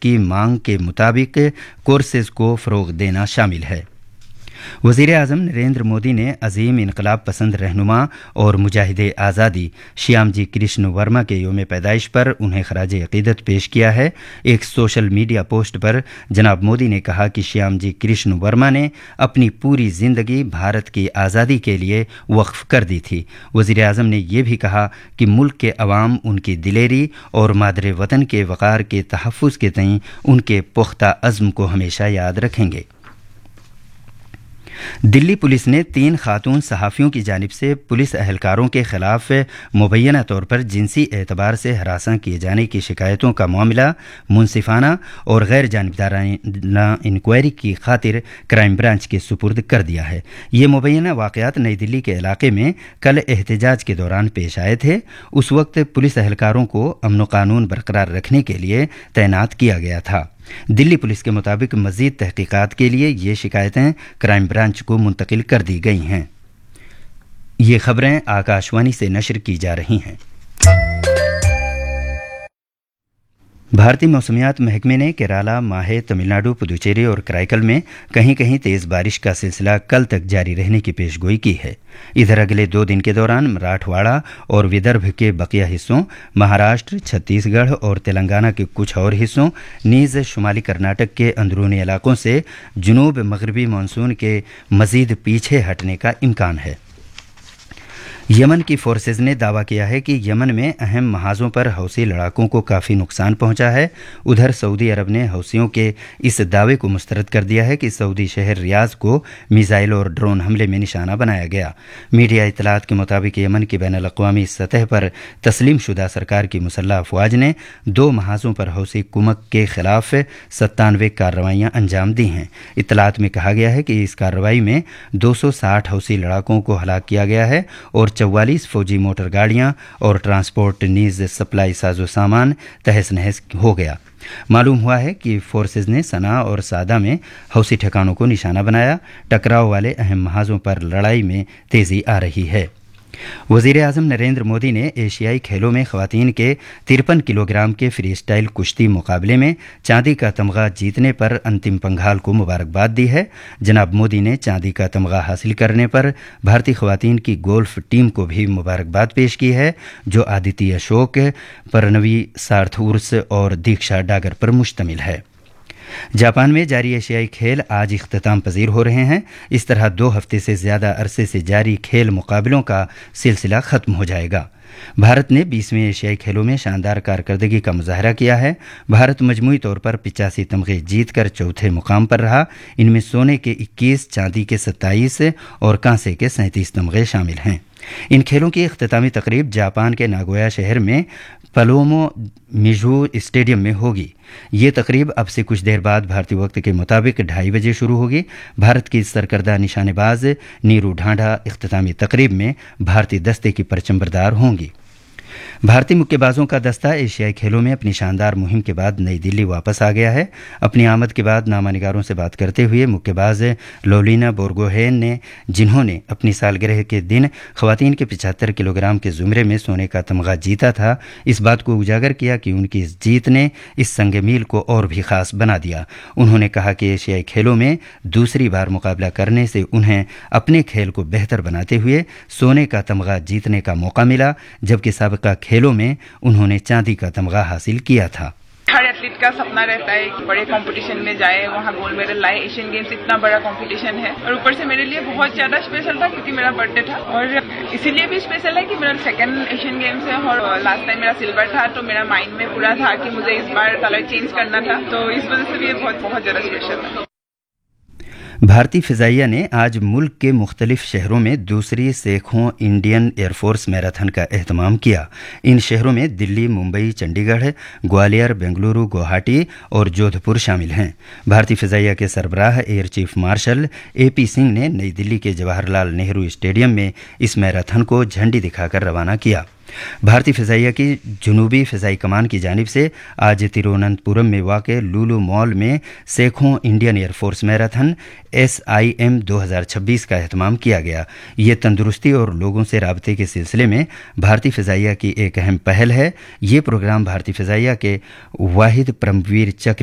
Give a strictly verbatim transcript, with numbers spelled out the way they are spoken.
की मांग के मुताबिक कोर्सेज को फ़रोग़ देना शामिल है। वज़ीर आज़म नरेंद्र मोदी ने अजीम इनकलाब पसंद रहनुमा और मुजाहिदे आज़ादी श्याम जी कृष्ण वर्मा के योम पैदाइश पर उन्हें खराज अक़ीदत पेश किया है। एक सोशल मीडिया पोस्ट पर जनाब मोदी ने कहा कि श्याम जी कृष्ण वर्मा ने अपनी पूरी ज़िंदगी भारत की आज़ादी के लिए वक्फ कर दी थी। वज़ीर आज़म ने यह भी कहा कि मुल्क के अवाम उनकी दिलेरी और मादरे वतन के वक़ार के तहफ़्फ़ुज़ के तईं उनके पुख्ता अज़्म को हमेशा याद रखेंगे। दिल्ली पुलिस ने तीन खातून सहाफ़ियों की जानिब से पुलिस एहलकारों के खिलाफ मुबैना तौर पर जिनसी एतबार से हरासा किए जाने की शिकायतों का मामला मुनसिफाना और गैर जानिबदाराना इंक्वायरी की खातिर क्राइम ब्रांच के सुपुर्द कर दिया है। ये मुबैना वाक़यात नई दिल्ली के इलाके में कल एहतजाज के दौरान पेश आए थे। उस वक्त पुलिस एहलकारों को अमन कानून बरकरार रखने के लिए तैनात किया गया था। दिल्ली पुलिस के मुताबिक मज़ीद तहकीकात के लिए ये शिकायतें क्राइम ब्रांच को मुंतकिल कर दी गई हैं। ये खबरें आकाशवाणी से नशर की जा रही हैं। भारतीय मौसमियात महकमे ने केराला, माहे, तमिलनाडु, पुदुचेरी और कराईकल में कहीं कहीं तेज़ बारिश का सिलसिला कल तक जारी रहने की पेशगोई की है। इधर अगले दो दिन के दौरान मराठवाड़ा और विदर्भ के बकिया हिस्सों, महाराष्ट्र, छत्तीसगढ़ और तेलंगाना के कुछ और हिस्सों नीज़ शुमाली कर्नाटक के अंदरूनी इलाकों से जुनूब मगरबी मानसून के मज़ीद पीछे हटने का इम्कान है। यमन की फोर्सेज ने दावा किया है कि यमन में अहम महाजों पर हौसी लड़ाकों को काफ़ी नुकसान पहुंचा है। उधर सऊदी अरब ने हौसियों के इस दावे को मुस्तरद कर दिया है कि सऊदी शहर रियाज को मिसाइल और ड्रोन हमले में निशाना बनाया गया। मीडिया इतलात के मुताबिक यमन की बैनुल-अक़वामी सतह पर तस्लीम शुदा सरकार की मुसल्लह अफवाज ने दो महाजों पर हौसी कुमक के खिलाफ सत्तानवे कार्रवाइयाँ अंजाम दी हैं। इतलात में कहा गया है कि इस कार्रवाई में दो सौ साठ हौसी लड़ाकों को हलाक किया गया है और चौवालीस फौजी मोटर गाड़ियां और ट्रांसपोर्ट नीज सप्लाई साजो सामान तहस नहस हो गया। मालूम हुआ है कि फोर्सेज ने सना और सादा में हौसी ठिकानों को निशाना बनाया। टकराव वाले अहम महाजों पर लड़ाई में तेजी आ रही है। वज़ीर आज़म नरेंद्र मोदी ने एशियाई खेलों में ख़वातीन के तिरपन किलोग्राम के फ्री स्टाइल कुश्ती मुकाबले में चांदी का तमगा जीतने पर अंतिम पंघाल को मुबारकबाद दी है। जनाब मोदी ने चांदी का तमगा हासिल करने पर भारतीय ख़वातीन की गोल्फ टीम को भी मुबारकबाद पेश की है, जो आदिति अशोक, परनवी सार्थुर्स और दीक्षा डागर पर मुश्तमिल है। जापान में जारी एशियाई खेल आज इख्तिताम पजीर हो रहे हैं। इस तरह दो हफ्ते से ज़्यादा अरसे से जारी खेल मुकाबलों का सिलसिला ख़त्म हो जाएगा। भारत ने बीसवें एशियाई खेलों में शानदार कारकर्दगी का मुजाहरा किया है। भारत मजमूई तौर पर पिचासी तमगे जीत कर चौथे मुकाम पर रहा। इनमें सोने के इक्कीस, चांदी के सत्ताईस और कांसे के सैंतीस तमगे शामिल हैं। इन खेलों की इख्तितामी तकरीब जापान के नागोया शहर में पलोमो मिजू स्टेडियम में होगी। ये तकरीब अब से कुछ देर बाद भारतीय वक्त के मुताबिक ढाई बजे शुरू होगी। भारत की सरकर्दा निशानेबाज नीरू ढांढा इख्तितामी तकरीब में भारतीय दस्ते की परचमबरदार होंगी। भारतीय मुक्केबाजों का दस्ता एशियाई खेलों में अपनी शानदार मुहिम के बाद नई दिल्ली वापस आ गया है। अपनी आमद के बाद नामानिगारों से बात करते हुए मुक्केबाज लोलिना बोर्गोहेन ने, जिन्होंने अपनी सालगिरह के दिन खवातीन के पचहत्तर किलोग्राम के जुमरे में सोने का तमगा जीता था, इस बात को उजागर किया कि उनकी इस जीत ने इस संग मील को और भी खास बना दिया। उन्होंने कहा कि एशियाई खेलों में दूसरी बार मुकाबला करने से उन्हें अपने खेल को बेहतर बनाते हुए सोने का तमगा जीतने का मौका मिला, जबकि साबिका खेलों में उन्होंने चांदी का तमगा हासिल किया था। हर एथलीट का सपना रहता है कि बड़े कंपटीशन में जाए, वहाँ गोल्ड मेडल लाए। एशियन गेम्स इतना बड़ा कंपटीशन है और ऊपर से मेरे लिए बहुत ज्यादा स्पेशल था क्योंकि मेरा बर्थडे था, और इसीलिए भी स्पेशल है कि मेरा सेकंड एशियन गेम्स है और लास्ट टाइम मेरा सिल्वर था। तो मेरा माइंड में पूरा था कि मुझे इस बार कलर चेंज करना था, तो इस वजह से भी ये बहुत बहुत ज्यादा स्पेशल है। भारतीय फ़िज़ाइया ने आज मुल्क के मुख्तलिफ शहरों में दूसरी सेखों इंडियन एयरफोर्स मैराथन का एहतमाम किया। इन शहरों में दिल्ली, मुंबई, चंडीगढ़, ग्वालियर, बेंगलुरु, गुवाहाटी और जोधपुर शामिल हैं। भारतीय फ़िज़ाइया के सरबराह air chief marshal A P Singh ने नई दिल्ली के जवाहरलाल नेहरू स्टेडियम में इस मैराथन को झंडी दिखाकर रवाना किया। भारतीय फ़िज़ाइया की जनूबी फ़िज़ाई कमान की जानिब से आज तिरुवनंतपुरम में वाक़े लुलु मॉल में Sekhon Indian air force marathon S I am दो हज़ार छब्बीस का एहतमाम किया गया। ये तंदुरुस्ती और लोगों से राबते के सिलसिले में भारतीय फ़िज़ाइया की एक अहम पहल है। ये प्रोग्राम भारतीय फ़िज़ाइया के वाहिद परमवीर चक्र